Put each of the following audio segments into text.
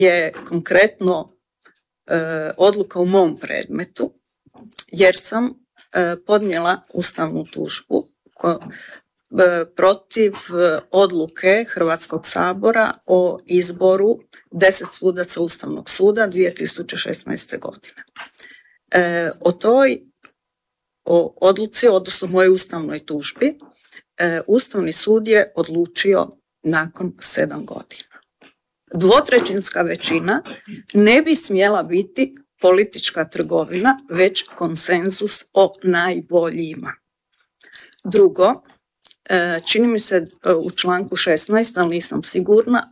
je konkretno odluka u mom predmetu, jer sam podnijela ustavnu tužbu protiv odluke Hrvatskog sabora o izboru 10 sudaca Ustavnog suda 2016. godine. O toj odluci, odnosno mojoj ustavnoj tužbi, Ustavni sud je odlučio nakon 7 godina. Dvotrećinska većina ne bi smjela biti politička trgovina, već konsenzus o najboljima. Drugo, čini mi se u članku 16, ali nisam sigurna,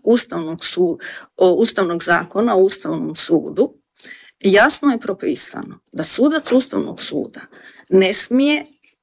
Ustavnog zakona o Ustavnom sudu jasno je propisano da sudac Ustavnog suda ne smije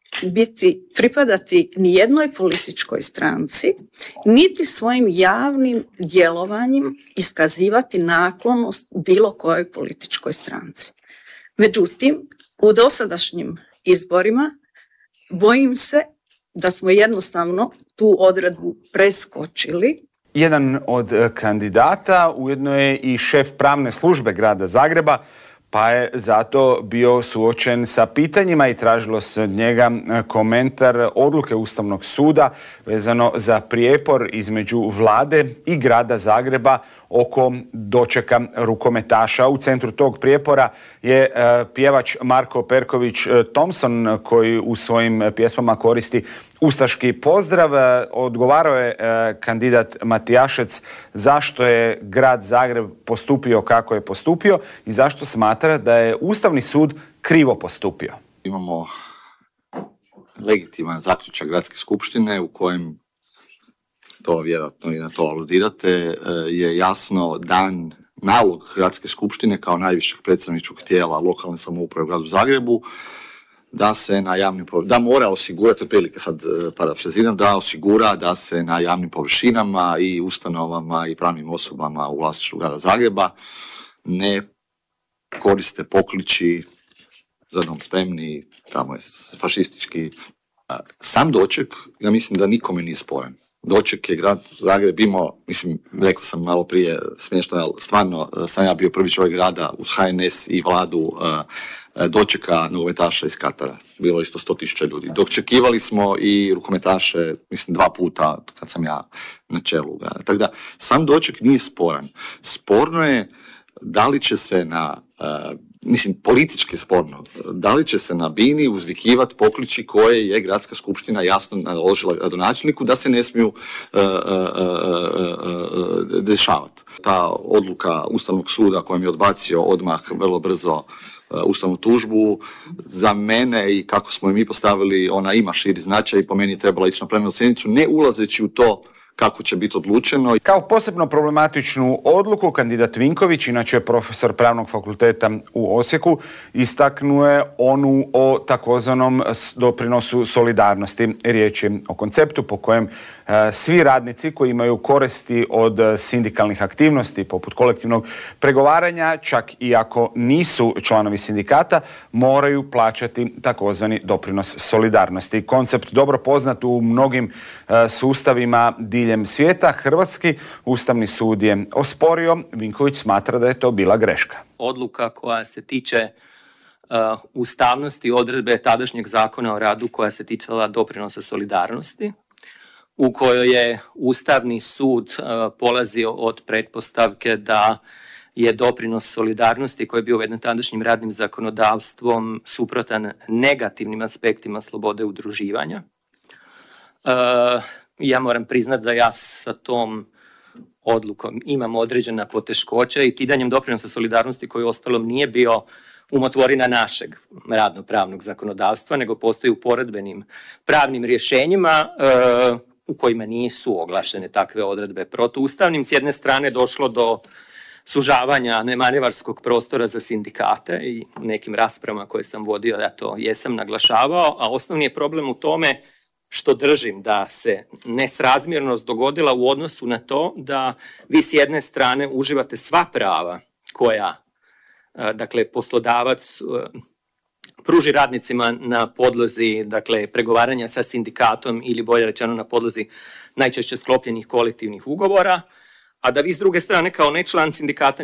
pripadati ni jednoj političkoj stranci, niti svojim javnim djelovanjem iskazivati naklonost bilo kojoj političkoj stranci. Međutim, u dosadašnjim izborima bojim se da smo jednostavno tu odredbu preskočili. Jedan od kandidata ujedno je i šef pravne službe grada Zagreba, pa je zato bio suočen sa pitanjima i tražilo se od njega komentar odluke Ustavnog suda vezano za prijepor između vlade i grada Zagreba oko dočeka rukometaša. U centru tog prijepora je pjevač Marko Perković Thompson, koji u svojim pjesmama koristi ustaški pozdrav. Odgovarao je kandidat Matijašec zašto je grad Zagreb postupio kako je postupio i zašto smatra da je Ustavni sud krivo postupio. Imamo legitiman zaključak gradske skupštine u kojem, to vjerojatno i na to aludirate, je jasno dan nalog gradske skupštine kao najvišeg predstavničkog tijela lokalne samouprave u gradu Zagrebu da se na javnim da mora osigurati, otprilike sad parafraziram, da osigura da se na javnim površinama i ustanovama i pravnim osobama u vlasništvu grada Zagreba ne koriste pokliči za dom spremni, tamo je fašistički. Sam doček, ja mislim da nikome nije sporan. Doček je grad Zagreb imao, mislim, rekao sam malo prije smiješno, ali stvarno sam ja bio prvi čovjek grada uz HNS i vladu dočeka nogometaša iz Katara. Bilo je isto 100.000 ljudi. Dočekivali smo i rukometaše, mislim, 2 puta kad sam ja na čelu grada. Tako da, sam doček nije sporan. Sporno je da li će se politički sporno, da li će se na bini uzvikivati pokliči koje je gradska skupština jasno naložila gradonačelniku da se ne smiju dešavati. Ta odluka Ustavnog suda kojom je odbacio odmah vrlo brzo ustavnu tužbu, za mene i kako smo je mi postavili, ona ima širi značaj i po meni je trebala ići na plenarnu sjednicu, ne ulazeći u to kako će biti odlučeno. Kao posebno problematičnu odluku kandidat Vinković, inače profesor pravnog fakulteta u Osijeku, istaknuo je onu o takozvanom doprinosu solidarnosti. Riječ je o konceptu po kojem svi radnici koji imaju koristi od sindikalnih aktivnosti poput kolektivnog pregovaranja, čak i ako nisu članovi sindikata, moraju plaćati takozvani doprinos solidarnosti. Koncept dobro poznat u mnogim sustavima diljem svijeta. Hrvatski Ustavni sud je osporio. Vinković smatra da je to bila greška. Odluka koja se tiče ustavnosti odredbe tadašnjeg zakona o radu koja se ticala doprinosa solidarnosti, u kojoj je Ustavni sud polazio od pretpostavke da je doprinos solidarnosti koji je bio uveden tadašnjim radnim zakonodavstvom suprotan negativnim aspektima slobode udruživanja. Ja moram priznati da ja sa tom odlukom imam određena poteškoća i ukidanjem doprinosa solidarnosti koji ostalom nije bio umotvorina našeg radno-pravnog zakonodavstva, nego postoji u poredbenim pravnim rješenjima u kojima nisu oglašene takve odredbe protuustavnim. S jedne strane došlo do sužavanja nemanevarskog prostora za sindikate i nekim raspravama koje sam vodio, ja to jesam naglašavao, a osnovni je problem u tome što držim da se nesrazmjernost dogodila u odnosu na to da vi s jedne strane uživate sva prava koja, dakle, poslodavac pruži radnicima na podlozi, dakle, pregovaranja sa sindikatom ili bolje rečeno na podlozi najčešće sklopljenih kolektivnih ugovora, a da vi s druge strane kao ne član sindikata